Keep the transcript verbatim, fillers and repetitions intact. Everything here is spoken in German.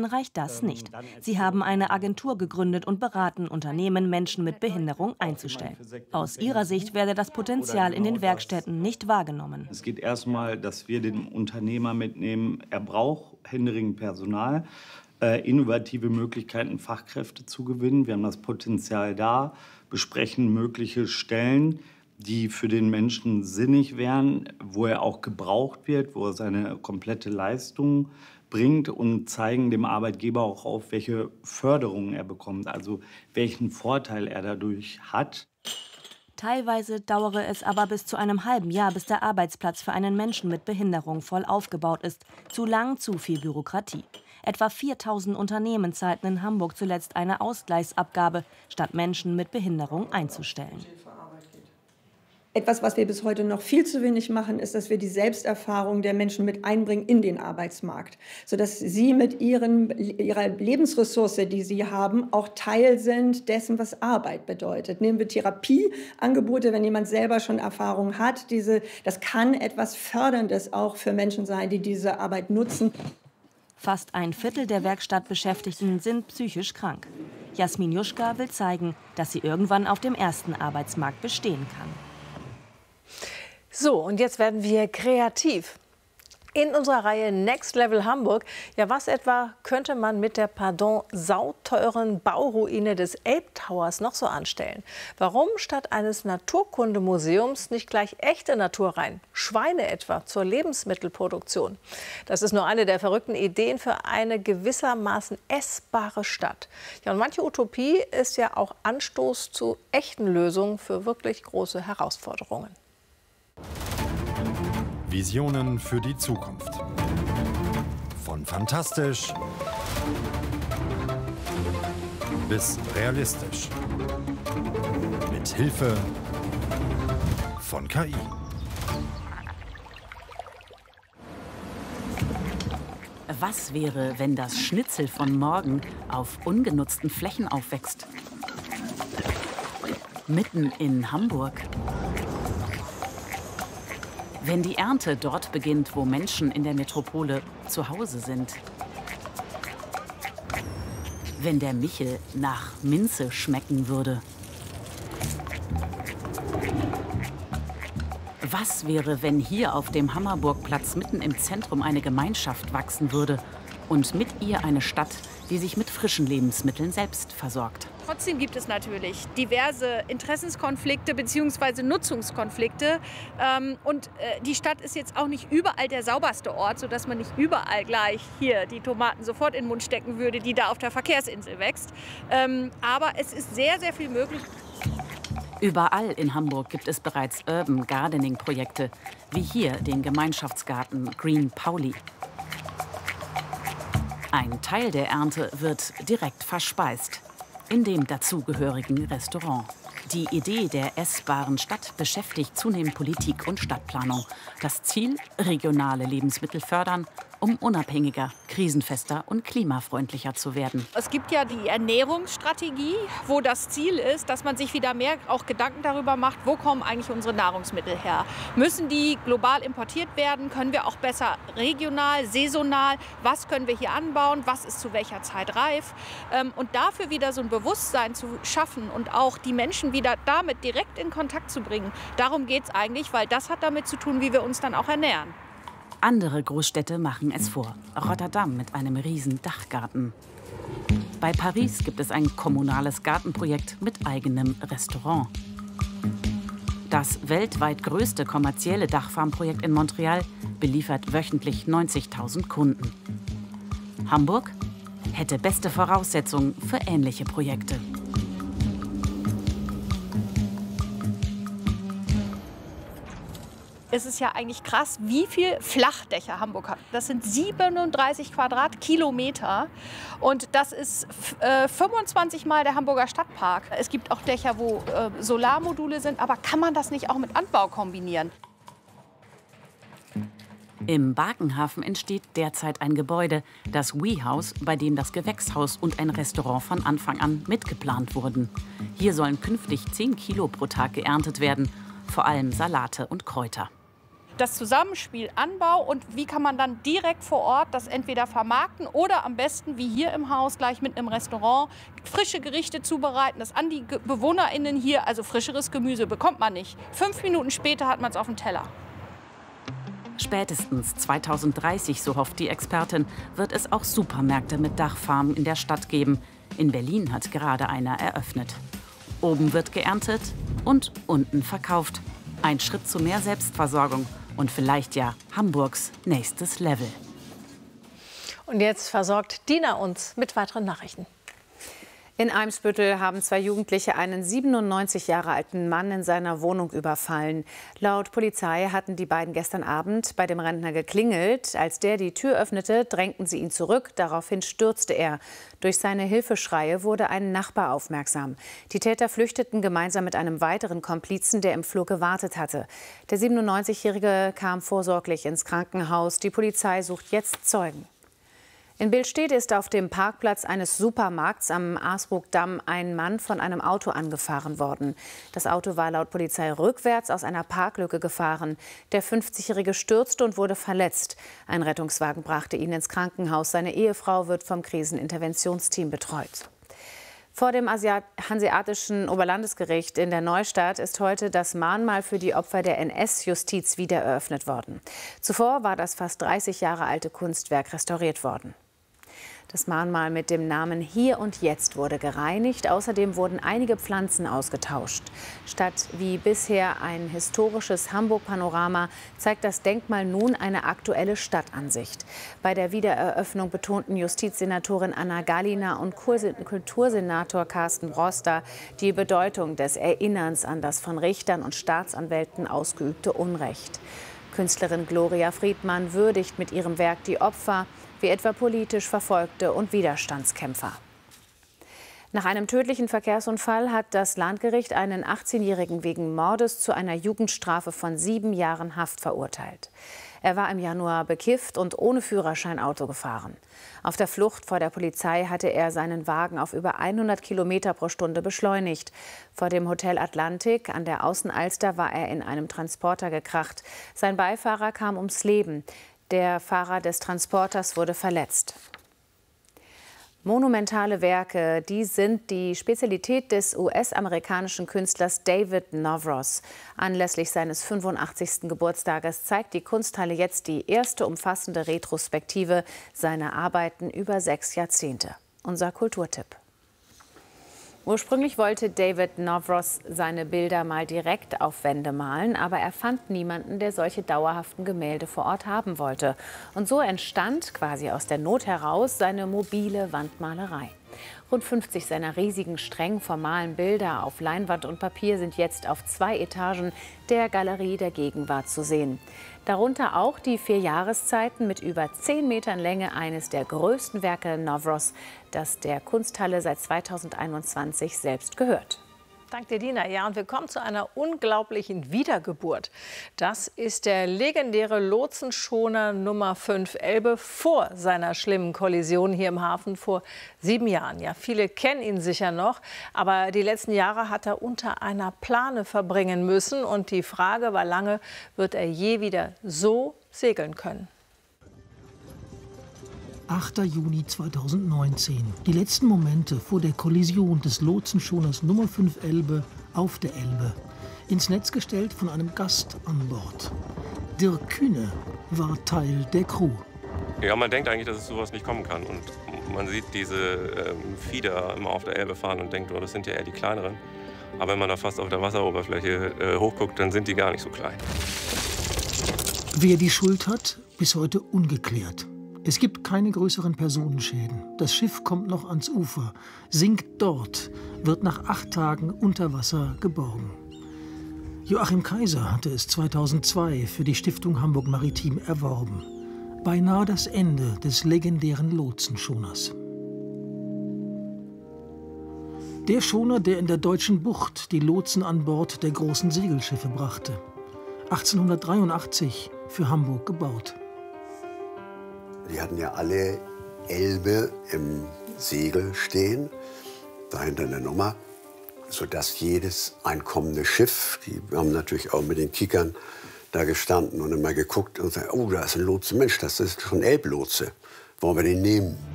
Ihnen reicht das nicht. Sie haben eine Agentur gegründet und beraten Unternehmen, Menschen mit Behinderung einzustellen. Aus Ihrer Sicht werde das Potenzial in den Werkstätten nicht wahrgenommen. Es geht erstmal, dass wir den Unternehmer mitnehmen, er braucht händeringend Personal, äh, innovative Möglichkeiten, Fachkräfte zu gewinnen. Wir haben das Potenzial da, besprechen mögliche Stellen, die für den Menschen sinnig wären, wo er auch gebraucht wird, wo er seine komplette Leistung bringt und zeigen dem Arbeitgeber auch auf, welche Förderungen er bekommt, also welchen Vorteil er dadurch hat. Teilweise dauere es aber bis zu einem halben Jahr, bis der Arbeitsplatz für einen Menschen mit Behinderung voll aufgebaut ist. Zu lang, zu viel Bürokratie. Etwa viertausend Unternehmen zahlten in Hamburg zuletzt eine Ausgleichsabgabe, statt Menschen mit Behinderung einzustellen. Etwas, was wir bis heute noch viel zu wenig machen, ist, dass wir die Selbsterfahrung der Menschen mit einbringen in den Arbeitsmarkt, sodass sie mit ihren, ihrer Lebensressource, die sie haben, auch Teil sind dessen, was Arbeit bedeutet. Nehmen wir Therapieangebote, wenn jemand selber schon Erfahrung hat. Diese, das kann etwas Förderndes auch für Menschen sein, die diese Arbeit nutzen. Fast ein Viertel der Werkstattbeschäftigten sind psychisch krank. Jasmin Juschka will zeigen, dass sie irgendwann auf dem ersten Arbeitsmarkt bestehen kann. So, und jetzt werden wir kreativ. In unserer Reihe Next Level Hamburg, ja was etwa könnte man mit der, pardon, sauteuren Bauruine des Elbtowers noch so anstellen? Warum statt eines Naturkundemuseums nicht gleich echte Natur rein? Schweine etwa zur Lebensmittelproduktion. Das ist nur eine der verrückten Ideen für eine gewissermaßen essbare Stadt. Ja, und manche Utopie ist ja auch Anstoß zu echten Lösungen für wirklich große Herausforderungen. Visionen für die Zukunft. Von fantastisch bis realistisch. Mit Hilfe von K I. Was wäre, wenn das Schnitzel von morgen auf ungenutzten Flächen aufwächst? Mitten in Hamburg. Wenn die Ernte dort beginnt, wo Menschen in der Metropole zu Hause sind. Wenn der Michel nach Minze schmecken würde. Was wäre, wenn hier auf dem Hammerburgplatz mitten im Zentrum eine Gemeinschaft wachsen würde und mit ihr eine Stadt, die sich mit frischen Lebensmitteln selbst versorgt? Trotzdem gibt es natürlich diverse Interessenskonflikte bzw. Nutzungskonflikte. Ähm, und äh, die Stadt ist jetzt auch nicht überall der sauberste Ort, sodass man nicht überall gleich hier die Tomaten sofort in den Mund stecken würde, die da auf der Verkehrsinsel wächst. Ähm, aber es ist sehr, sehr viel möglich. Überall in Hamburg gibt es bereits Urban Gardening-Projekte, wie hier den Gemeinschaftsgarten Green Pauli. Ein Teil der Ernte wird direkt verspeist in dem dazugehörigen Restaurant. Die Idee der essbaren Stadt beschäftigt zunehmend Politik und Stadtplanung. Das Ziel: regionale Lebensmittel fördern, um unabhängiger, krisenfester und klimafreundlicher zu werden. Es gibt ja die Ernährungsstrategie, wo das Ziel ist, dass man sich wieder mehr auch Gedanken darüber macht, wo kommen eigentlich unsere Nahrungsmittel her? Müssen die global importiert werden? Können wir auch besser regional, saisonal? Was können wir hier anbauen? Was ist zu welcher Zeit reif? Und dafür wieder so ein Bewusstsein zu schaffen und auch die Menschen wieder damit direkt in Kontakt zu bringen. Darum geht es eigentlich, weil das hat damit zu tun, wie wir uns dann auch ernähren. Andere Großstädte machen es vor. Rotterdam mit einem riesen Dachgarten. Bei Paris gibt es ein kommunales Gartenprojekt mit eigenem Restaurant. Das weltweit größte kommerzielle Dachfarmprojekt in Montreal beliefert wöchentlich neunzigtausend Kunden. Hamburg hätte beste Voraussetzungen für ähnliche Projekte. Es ist ja eigentlich krass, wie viel Flachdächer Hamburg hat. Das sind siebenunddreißig Quadratkilometer und das ist äh, fünfundzwanzig Mal der Hamburger Stadtpark. Es gibt auch Dächer, wo äh, Solarmodule sind, aber kann man das nicht auch mit Anbau kombinieren? Im Barkenhafen entsteht derzeit ein Gebäude, das WeHouse, bei dem das Gewächshaus und ein Restaurant von Anfang an mitgeplant wurden. Hier sollen künftig zehn Kilo pro Tag geerntet werden, vor allem Salate und Kräuter. das Zusammenspiel Anbau und wie kann man dann direkt vor Ort das entweder vermarkten oder am besten wie hier im Haus gleich mit einem Restaurant frische Gerichte zubereiten, das an die BewohnerInnen hier, also frischeres Gemüse bekommt man nicht. Fünf Minuten später hat man es auf dem Teller. Spätestens zweitausenddreißig, so hofft die Expertin, wird es auch Supermärkte mit Dachfarmen in der Stadt geben. In Berlin hat gerade einer eröffnet. Oben wird geerntet und unten verkauft. Ein Schritt zu mehr Selbstversorgung und vielleicht ja Hamburgs nächstes Level. Und jetzt versorgt Dina uns mit weiteren Nachrichten. In Eimsbüttel haben zwei Jugendliche einen siebenundneunzig Jahre alten Mann in seiner Wohnung überfallen. Laut Polizei hatten die beiden gestern Abend bei dem Rentner geklingelt. Als der die Tür öffnete, drängten sie ihn zurück. Daraufhin stürzte er. Durch seine Hilfeschreie wurde ein Nachbar aufmerksam. Die Täter flüchteten gemeinsam mit einem weiteren Komplizen, der im Flur gewartet hatte. Der siebenundneunzigjährige kam vorsorglich ins Krankenhaus. Die Polizei sucht jetzt Zeugen. In Billstedt ist auf dem Parkplatz eines Supermarkts am Arsburgdamm ein Mann von einem Auto angefahren worden. Das Auto war laut Polizei rückwärts aus einer Parklücke gefahren. Der fünfzigjährige stürzte und wurde verletzt. Ein Rettungswagen brachte ihn ins Krankenhaus. Seine Ehefrau wird vom Kriseninterventionsteam betreut. Vor dem Hanseatischen Oberlandesgericht in der Neustadt ist heute das Mahnmal für die Opfer der N S-Justiz wieder eröffnet worden. Zuvor war das fast dreißig Jahre alte Kunstwerk restauriert worden. Das Mahnmal mit dem Namen Hier und Jetzt wurde gereinigt. Außerdem wurden einige Pflanzen ausgetauscht. Statt wie bisher ein historisches Hamburg-Panorama zeigt das Denkmal nun eine aktuelle Stadtansicht. Bei der Wiedereröffnung betonten Justizsenatorin Anna Gallina und Kultursenator Carsten Broster die Bedeutung des Erinnerns an das von Richtern und Staatsanwälten ausgeübte Unrecht. Künstlerin Gloria Friedmann würdigt mit ihrem Werk die Opfer, wie etwa politisch Verfolgte und Widerstandskämpfer. Nach einem tödlichen Verkehrsunfall hat das Landgericht einen achtzehnjährigen wegen Mordes zu einer Jugendstrafe von sieben Jahren Haft verurteilt. Er war im Januar bekifft und ohne Führerschein Auto gefahren. Auf der Flucht vor der Polizei hatte er seinen Wagen auf über hundert Kilometer pro Stunde beschleunigt. Vor dem Hotel Atlantik an der Außenalster war er in einem Transporter gekracht. Sein Beifahrer kam ums Leben. Der Fahrer des Transporters wurde verletzt. Monumentale Werke, die sind die Spezialität des U S-amerikanischen Künstlers David Novros. Anlässlich seines fünfundachtzigsten Geburtstages zeigt die Kunsthalle jetzt die erste umfassende Retrospektive seiner Arbeiten über sechs Jahrzehnte. Unser Kulturtipp. Ursprünglich wollte David Novros seine Bilder mal direkt auf Wände malen, aber er fand niemanden, der solche dauerhaften Gemälde vor Ort haben wollte. Und so entstand quasi aus der Not heraus seine mobile Wandmalerei. Rund fünfzig seiner riesigen, streng formalen Bilder auf Leinwand und Papier sind jetzt auf zwei Etagen der Galerie der Gegenwart zu sehen. Darunter auch die vier Jahreszeiten mit über zehn Metern Länge, eines der größten Werke Novros, das der Kunsthalle seit zweitausendeinundzwanzig selbst gehört. Dank dir, Dina. Ja, und wir kommen zu einer unglaublichen Wiedergeburt. Das ist der legendäre Lotsenschoner Nummer fünf Elbe vor seiner schlimmen Kollision hier im Hafen vor sieben Jahren. Ja, viele kennen ihn sicher noch, aber die letzten Jahre hat er unter einer Plane verbringen müssen. Und die Frage war lange, wird er je wieder so segeln können? achter Juni zweitausendneunzehn. Die letzten Momente vor der Kollision des Lotsenschoners Nummer fünf Elbe auf der Elbe. Ins Netz gestellt von einem Gast an Bord. Dirk Kühne war Teil der Crew. Ja, man denkt eigentlich, dass es sowas nicht kommen kann. Und man sieht diese ähm, Fieder immer auf der Elbe fahren und denkt, oh, das sind ja eher die kleineren. Aber wenn man da fast auf der Wasseroberfläche äh, hochguckt, dann sind die gar nicht so klein. Wer die Schuld hat, bis heute ungeklärt. Es gibt keine größeren Personenschäden. Das Schiff kommt noch ans Ufer, sinkt dort, wird nach acht Tagen unter Wasser geborgen. Joachim Kaiser hatte es zweitausendzwei für die Stiftung Hamburg Maritim erworben. Beinahe das Ende des legendären Lotsenschoners. Der Schoner, der in der Deutschen Bucht die Lotsen an Bord der großen Segelschiffe brachte. achtzehnhundertdreiundachtzig für Hamburg gebaut. Die hatten ja alle Elbe im Segel stehen, dahinter eine Nummer, sodass jedes einkommende Schiff, die haben natürlich auch mit den Kickern da gestanden und immer geguckt und gesagt, oh, da ist ein Lotse. Mensch, das ist schon Elblotse. Wollen wir den nehmen?